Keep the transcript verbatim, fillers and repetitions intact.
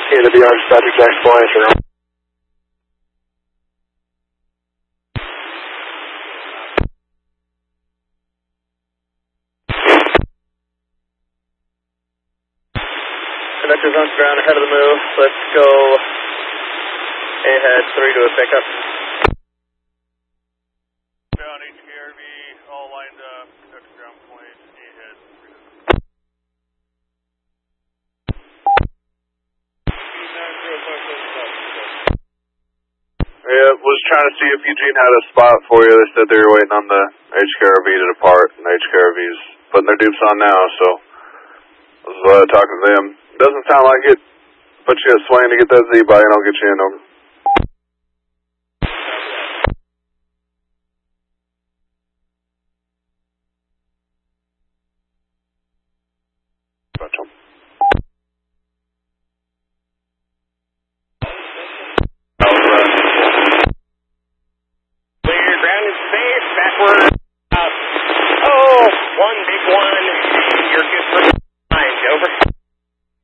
Yeah, to be on Patrick Jack's point, or Conductor's on ground ahead of the move. Let's go ahead three to a pickup. Ground H K R V, all lined up. Conductor ground point, ahead three to Yeah, was trying to see if Eugene had a spot for you. They said they were waiting on the H K R V to depart, and H K R V's putting their dupes on now, so I was uh, talking to them. Doesn't sound like it. Put you a swing to get that Z by, and I'll get you in over. Gotcha. Clear, ground is safe, backward. Uh, oh, one big one. You're good for